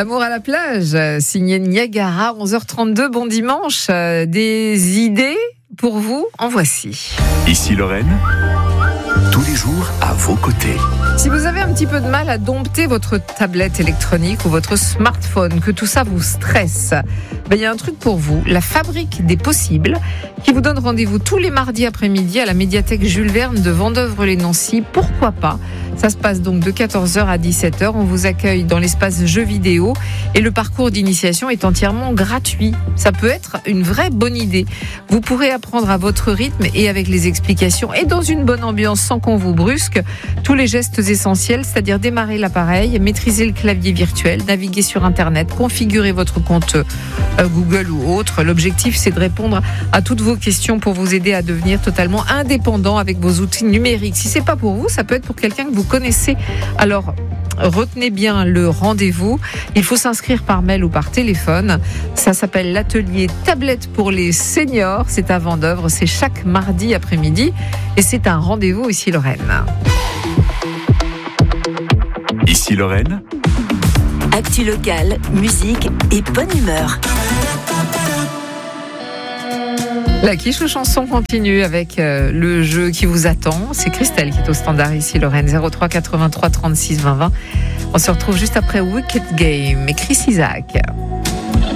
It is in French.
L'amour à la plage, signé Niagara, 11h32, bon dimanche. Des idées pour vous, en voici. Ici Lorraine, tous les jours à vos côtés. Si vous avez un petit peu de mal à dompter votre tablette électronique ou votre smartphone, que tout ça vous stresse, il y a un truc pour vous, la Fabrique des possibles, qui vous donne rendez-vous tous les mardis après-midi à la médiathèque Jules Verne de Vendeuvre-les-Nancy. Pourquoi pas ? Ça se passe donc de 14h à 17h. On vous accueille dans l'espace jeux vidéo et le parcours d'initiation est entièrement gratuit. Ça peut être une vraie bonne idée. Vous pourrez apprendre à votre rythme et avec les explications et dans une bonne ambiance sans qu'on vous brusque tous les gestes essentiels, c'est-à-dire démarrer l'appareil, maîtriser le clavier virtuel, naviguer sur Internet, configurer votre compte Google ou autre. L'objectif, c'est de répondre à toutes vos questions pour vous aider à devenir totalement indépendant avec vos outils numériques. Si c'est pas pour vous, ça peut être pour quelqu'un que vous connaissez. Alors, retenez bien le rendez-vous. Il faut s'inscrire par mail ou par téléphone. Ça s'appelle l'atelier tablette pour les seniors. C'est à Vendeuvre. C'est chaque mardi après-midi. Et c'est un rendez-vous ici Lorraine. Ici Lorraine. Actu locale, musique et bonne humeur. La quiche aux chansons continue avec le jeu qui vous attend. C'est Christelle qui est au standard ici, Lorraine, 03 83 36 20 20. On se retrouve juste après Wicked Game et Chris Isaac.